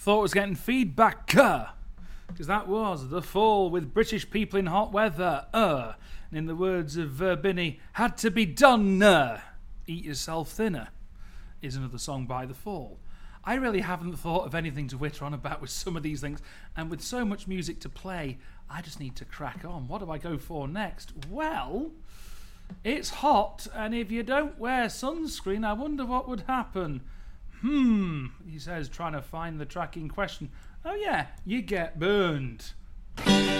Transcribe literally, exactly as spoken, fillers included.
thought was getting feedback, because that was The Fall with British People in Hot Weather. Uh, and in the words of Verbini, had to be done. Uh, Eat Yourself Thinner is another song by The Fall. I really haven't thought of anything to witter on about with some of these things, and with so much music to play, I just need to crack on. What do I go for next? Well, it's hot, and if you don't wear sunscreen, I wonder what would happen. Hmm, he says, trying to find the track in question. Oh yeah, you get burned.